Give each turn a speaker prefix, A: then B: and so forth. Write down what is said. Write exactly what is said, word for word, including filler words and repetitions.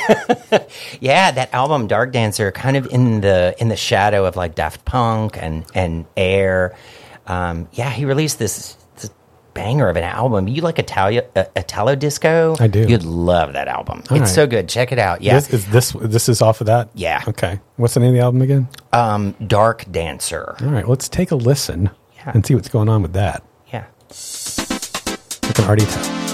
A: Yeah, that album Dark Dancer, kind of in the in the shadow of like Daft Punk and and Air. Um, yeah, he released this, this banger of an album. You like Italo uh, Italo disco?
B: I do.
A: You'd love that album.
B: All
A: it's
B: right.
A: so good. Check it out. Yeah,
B: This, is this this is off of that?
A: Yeah.
B: Okay. What's the name of the album again?
A: um, Dark Dancer.
B: All right. Let's take a listen
A: Yeah.
B: and see what's going on with that.
A: Yeah.
B: I can already tell.